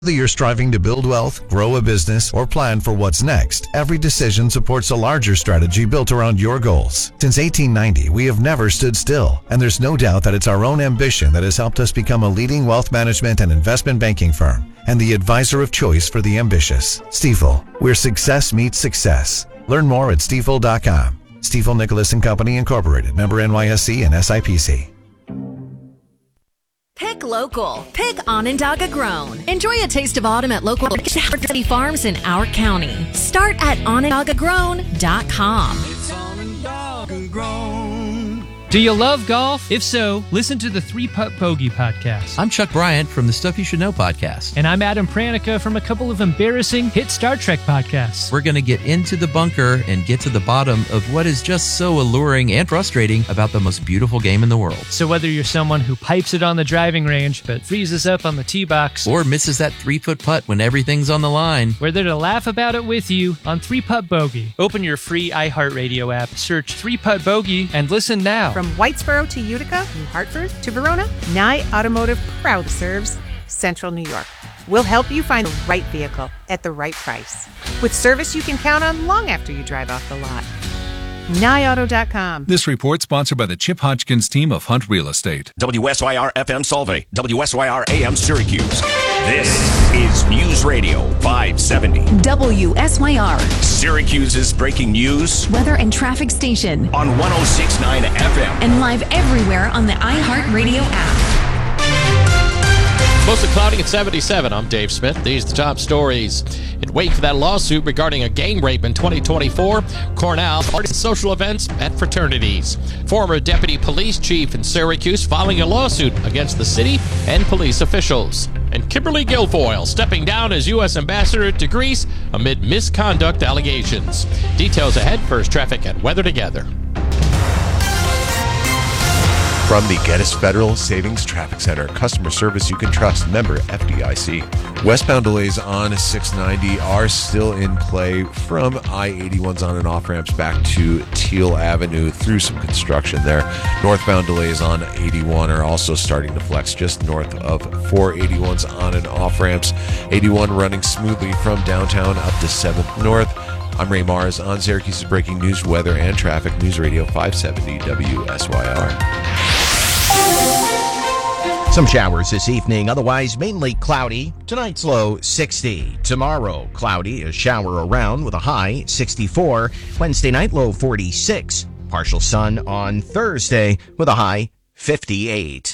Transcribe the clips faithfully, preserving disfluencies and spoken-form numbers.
Whether you're striving to build wealth, grow a business, or plan for what's next, every decision supports a larger strategy built around your goals. Since eighteen ninety, we have never stood still, and there's no doubt that it's our own ambition that has helped us become a leading wealth management and investment banking firm and the advisor of choice for the ambitious. Stifel, where success meets success. Learn more at stifel dot com. Stifel Nicholas and Company Incorporated, member N Y S C and S I P C. Pick local. Pick Onondaga Grown. Enjoy a taste of autumn at local City Farms in our county. Start at onondaga grown dot com. It's Onondaga Grown. Do you love golf? If so, listen to the Three Putt Bogey podcast. I'm Chuck Bryant from the Stuff You Should Know podcast. And I'm Adam Pranica from a couple of embarrassing hit Star Trek podcasts. We're going to get into the bunker and get to the bottom of what is just so alluring and frustrating about the most beautiful game in the world. So whether you're someone who pipes it on the driving range but freezes up on the tee box, or misses that three-foot putt when everything's on the line, we're there to laugh about it with you on Three Putt Bogey. Open your free iHeartRadio app, search Three Putt Bogey, and listen now. From Whitesboro to Utica, New Hartford to Verona, Nye Automotive proudly serves Central New York. We'll help you find the right vehicle at the right price, with service you can count on long after you drive off the lot. Nye Auto dot com. This report sponsored by the Chip Hodgkins team of Hunt Real Estate. W S Y R F M Solvay, W S Y R A M Syracuse. This is News Radio five seventy. W S Y R. Syracuse's breaking news. Weather and traffic station. On one oh six point nine F M. And live everywhere on the iHeartRadio app. Mostly cloudy at seventy-seven. I'm Dave Smith. These are the top stories. In wait for that lawsuit regarding a gang rape in twenty twenty-four, Cornell parties social events at fraternities. Former deputy police chief in Syracuse filing a lawsuit against the city and police officials. And Kimberly Guilfoyle stepping down as U S ambassador to Greece amid misconduct allegations. Details ahead. First traffic and weather together. From the Geddes Federal Savings Traffic Center, customer service you can trust, member F D I C. Westbound delays on six ninety are still in play from I eighty-one's on and off ramps back to Teal Avenue through some construction there. Northbound delays on eighty-one are also starting to flex just north of four eighty-one's on and off ramps. eighty-one running smoothly from downtown up to seventh North. I'm Ray Mars on Syracuse's breaking news, weather, and traffic. News Radio five seventy W S Y R. Some showers this evening, otherwise mainly cloudy. Tonight's low sixty. Tomorrow, cloudy, a shower around with a high sixty-four. Wednesday night, low forty-six. Partial sun on Thursday with a high fifty-eight.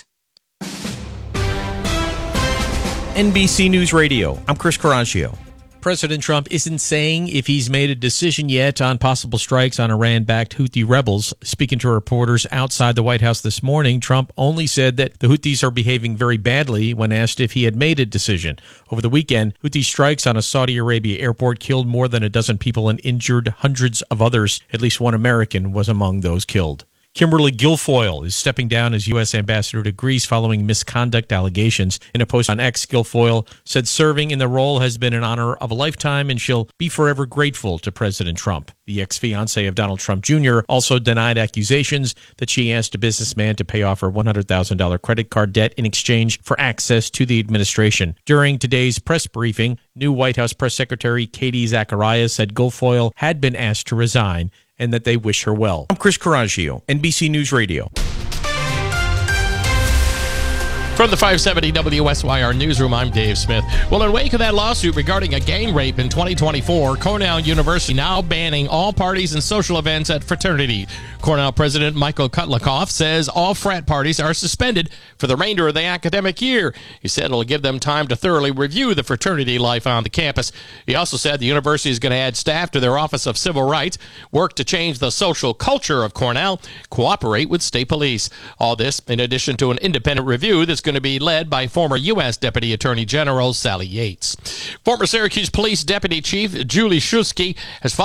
N B C News Radio, I'm Chris Caraccio. President Trump isn't saying if he's made a decision yet on possible strikes on Iran-backed Houthi rebels. Speaking to reporters outside the White House this morning, Trump only said that the Houthis are behaving very badly when asked if he had made a decision. Over the weekend, Houthi strikes on a Saudi Arabia airport killed more than a dozen people and injured hundreds of others. At least one American was among those killed. Kimberly Guilfoyle is stepping down as U S ambassador to Greece following misconduct allegations. In a post on X, Guilfoyle said serving in the role has been an honor of a lifetime and she'll be forever grateful to President Trump. The ex-fiancée of Donald Trump Junior also denied accusations that she asked a businessman to pay off her one hundred thousand dollars credit card debt in exchange for access to the administration. During today's press briefing, new White House Press Secretary Katie Zacharias said Guilfoyle had been asked to resign and that they wish her well. I'm Chris Caraccio, N B C News Radio. From the five seventy W S Y R newsroom, I'm Dave Smith. Well, in wake of that lawsuit regarding a gang rape in twenty twenty-four, Cornell University now banning all parties and social events at fraternity. Cornell President Michael Kutlikoff says all frat parties are suspended for the remainder of the academic year. He said it'll give them time to thoroughly review the fraternity life on the campus. He also said the university is going to add staff to their Office of Civil Rights, work to change the social culture of Cornell, cooperate with state police. All this in addition to an independent review that's going to be led by former U S Deputy Attorney General Sally Yates. Former Syracuse Police Deputy Chief Julie Shusky has filed